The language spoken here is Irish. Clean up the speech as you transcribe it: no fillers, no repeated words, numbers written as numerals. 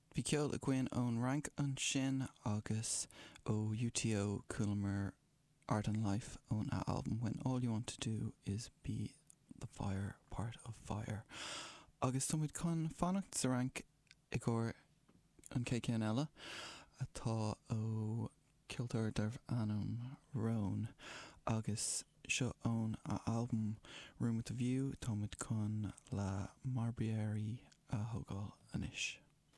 Bhí ceol a gcuin ón rank an sin agus ó UTO Coolmer Art and Life on an album When All You Want to Do Is Be the Fire Part of Fire. Agus tumid chun fannacht sa rank i gcóir an cécéan eile atá ó Kilter Derv Anum Roan agus seo ón a album Room with a View tumid chun le Marbieri a thugáil anois.